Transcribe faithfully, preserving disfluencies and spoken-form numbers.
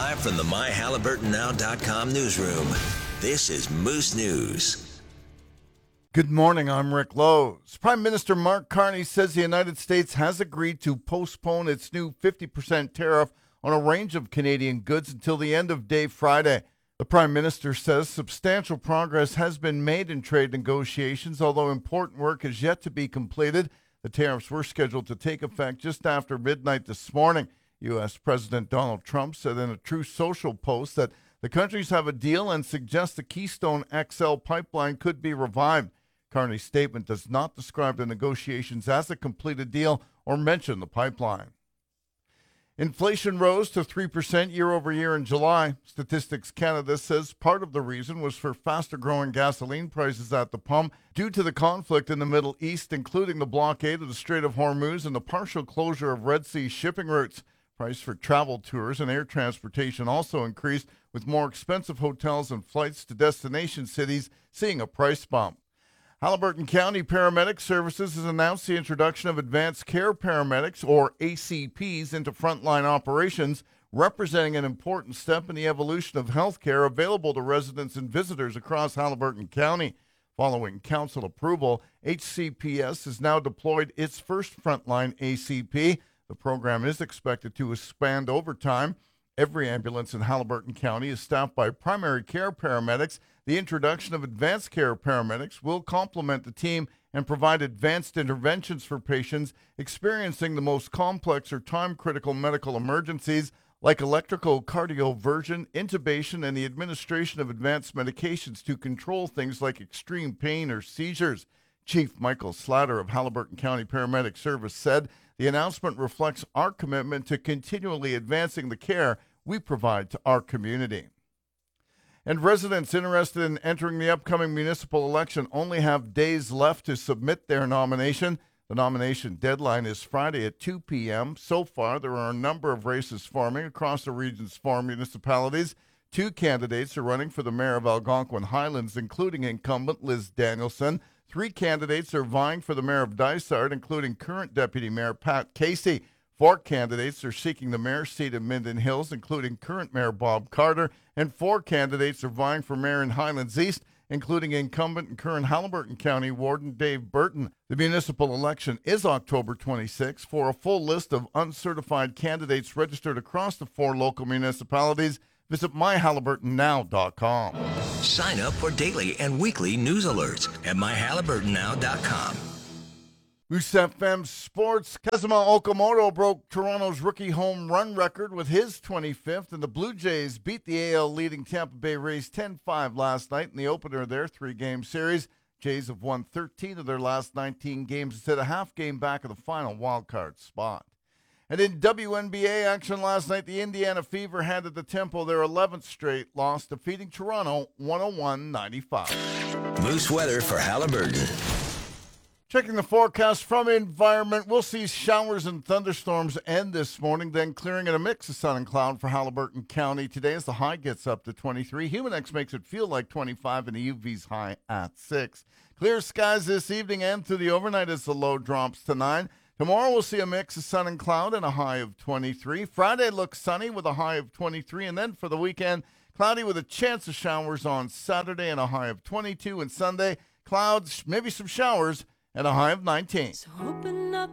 Live from the my halliburton now dot com newsroom, this is Moose News. Good morning, I'm Rick Lowe's. Prime Minister Mark Carney says the United States has agreed to postpone its new fifty percent tariff on a range of Canadian goods until the end of day Friday. The Prime Minister says substantial progress has been made in trade negotiations, although important work is yet to be completed. The tariffs were scheduled to take effect just after midnight this morning. U S. President Donald Trump said in a Truth Social post that the countries have a deal and suggests the Keystone X L pipeline could be revived. Carney's statement does not describe the negotiations as a completed deal or mention the pipeline. Inflation rose to three percent year over year in July. Statistics Canada says part of the reason was for faster growing gasoline prices at the pump due to the conflict in the Middle East, including the blockade of the Strait of Hormuz and the partial closure of Red Sea shipping routes. Price for travel tours and air transportation also increased, with more expensive hotels and flights to destination cities seeing a price bump. Haliburton County Paramedic Services has announced the introduction of advanced care paramedics, or A C Ps, into frontline operations, representing an important step in the evolution of health care available to residents and visitors across Haliburton County. Following council approval, H C P S has now deployed its first frontline A C P. The program is expected to expand over time. Every ambulance in Haliburton County is staffed by primary care paramedics. The introduction of advanced care paramedics will complement the team and provide advanced interventions for patients experiencing the most complex or time-critical medical emergencies like electrical cardioversion, intubation, and the administration of advanced medications to control things like extreme pain or seizures. Chief Michael Slatter of Haliburton County Paramedic Service said the announcement reflects our commitment to continually advancing the care we provide to our community. And residents interested in entering the upcoming municipal election only have days left to submit their nomination. The nomination deadline is Friday at two p.m. So far, there are a number of races forming across the region's four municipalities. Two candidates are running for the mayor of Algonquin Highlands, including incumbent Liz Danielson. Three candidates are vying for the mayor of Dysart, including current Deputy Mayor Pat Casey. Four candidates are seeking the mayor's seat in Minden Hills, including current Mayor Bob Carter. And four candidates are vying for mayor in Highlands East, including incumbent and current Haliburton County Warden Dave Burton. The municipal election is October twenty-sixth. For a full list of uncertified candidates registered across the four local municipalities, visit my halliburton now dot com. Sign up for daily and weekly news alerts at my halliburton now dot com. Moose F M Sports. Kazuma Okamoto broke Toronto's rookie home run record with his twenty-fifth, and the Blue Jays beat the A L leading Tampa Bay Rays ten five last night in the opener of their three-game series. Jays have won thirteen of their last nineteen games and set a half game back of the final wild-card spot. And in W N B A action last night, the Indiana Fever handed the Tempo their eleventh straight loss, defeating Toronto one oh one ninety-five. Moose weather for Haliburton. Checking the forecast from Environment, we'll see showers and thunderstorms end this morning, then clearing and a mix of sun and cloud for Haliburton County today as the high gets up to twenty-three. Humidex makes it feel like twenty-five and the U V's high at six. Clear skies this evening and through the overnight as the low drops to nine. Tomorrow we'll see a mix of sun and cloud and a high of twenty-three. Friday looks sunny with a high of twenty-three. And then for the weekend, cloudy with a chance of showers on Saturday and a high of twenty-two. And Sunday, clouds, maybe some showers, and a high of nineteen. So open up